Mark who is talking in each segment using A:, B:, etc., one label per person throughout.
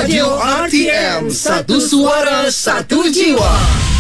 A: Radio RTM, satu suara, satu jiwa.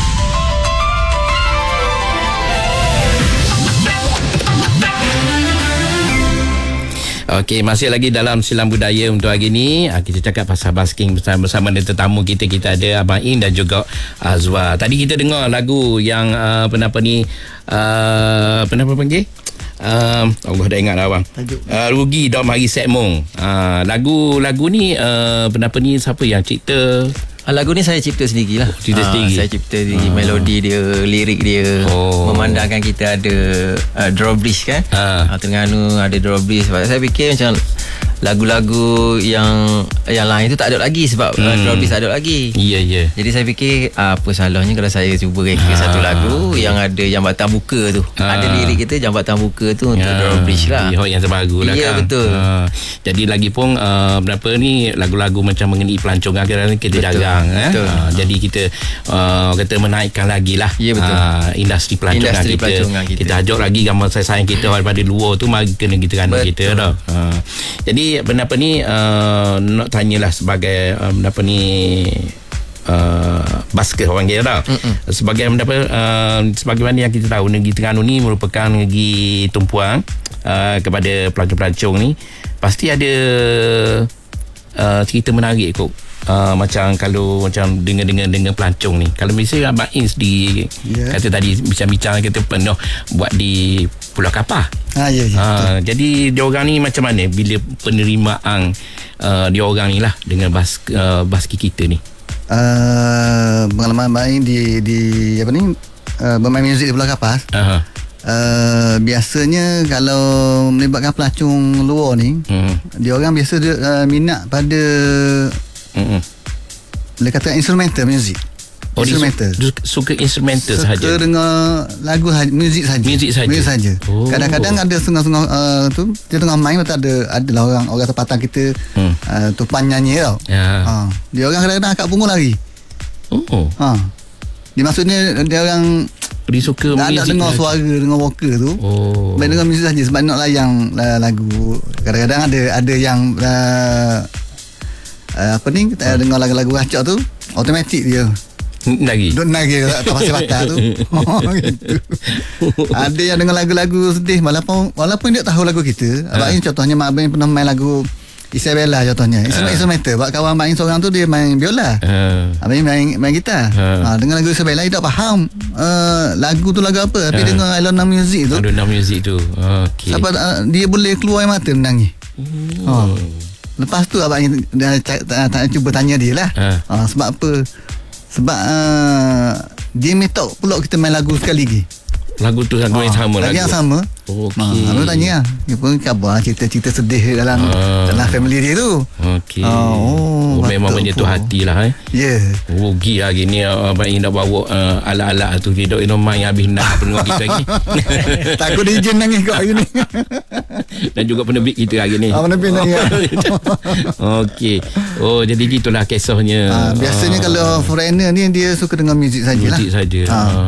B: Okey, masih lagi dalam Silam Budaya untuk hari ni. Kita cakap pasal basking bersama dengan tetamu kita. Kita ada Abang In dan juga Azwar. Tadi kita dengar lagu yang penapa panggil? Allah dah ingat lah abang. Rugi Dom Hari Sekmong. Lagu ni penapa ni siapa yang cipta?
C: Lagu ni saya cipta sendiri lah.
B: Sendiri.
C: Saya cipta sendiri. Melodi dia, lirik dia, memandangkan kita ada drawbridge kan. Terengganu ada drawbridge. Sebab saya fikir macam lagu-lagu yang lain tu tak ada lagi sebab drawbridge tak ada lagi.
B: Ya.
C: Jadi saya fikir apa salahnya kalau saya cuba reka satu lagu yang ada jambatan buka tu. Ada lirik kita jambatan buka tu untuk drawbridge lah.
B: Yang terbaru lah kan.
C: Ya betul.
B: Jadi lagi pun berapa ni lagu-lagu macam mengenai pelancongan kita jarang. Jadi kita kata menaikkan lagi lah.
C: Ya betul.
B: Industri pelancongan kita. Kita ajak lagi gambar saya sayang kita daripada luar tu mari kena kita kan kita dah. Jadi pendapat ni nak tanyalah sebagai pendapat ni basker orang kira dah. Sebagai pendapat sebagaimana yang kita tahu negeri Terengganu ni merupakan negeri tumpuan kepada pelancong-pelancong ni. Pasti ada cerita menarik kot. Macam kalau macam dengan pelancong ni. Kalau misalnya Abang In sendiri kata tadi bincang-bincang kita penuh buat di Pulau Kapar. Jadi diorang ni macam mana bila penerimaan diorang ni lah dengan baski kita ni?
D: Pengalaman Abang In di apa ni bermain muzik di Pulau Kapar. Biasanya kalau melibatkan pelancong luar ni, diorang biasa minat pada boleh kata instrumental music. Instrumental.
B: Suka instrumental sahaja.
D: Suka dengar lagu muzik saja. Kadang-kadang ada setengah-setengah tu dia tengah main betul adalah orang tempatan kita tupan nyanyi tau. Dia orang kadang-kadang akak pungut lari. Dia maksudnya dia orang
B: dia suka
D: nak dengar suara, dengar vokal tu. Main dengar muzik saja sebab nak layan lagu. Kadang-kadang ada yang dengar lagu-lagu racak tu automatik dia
B: lagi
D: tak pasal batal tu. Gitu. Ada yang dengar lagu-lagu sedih walaupun dia tahu lagu kita. Abang In contohnya Mak Abang pernah main lagu Isabella contohnya. Instrumental. Sebab kawan Abang In seorang tu dia main biola. Abang In main gitar. Dengan lagu Isabella dia tak faham lagu tu lagu apa, tapi dengar Alona Music tu. Okay. Sampai dia boleh keluar air mata menangis. Lepas tu Abang In cuba tanya dia lah. Sebab apa? Sebab dia metok pula kita main lagu sekali lagi.
B: Lagu tu lagu yang sama.
D: Lagu yang sama. Abang tanya lah, dia pun khabar cerita-cerita sedih dalam family dia tu.
B: Memang menyentuh hati lah. Rugi hari ni Abang In nak bawa alat-alat tu. Dia dok main habis nak pendengar kita lagi.
D: Takut dia izin nangis kat hari ni.
B: Dan juga penerbit kita hari ni.
D: Penerbit nangis.
B: Okey. Jadi gitulah kisahnya.
D: Biasanya kalau foreigner ni dia suka dengar muzik sajalah.
B: Muzik saja.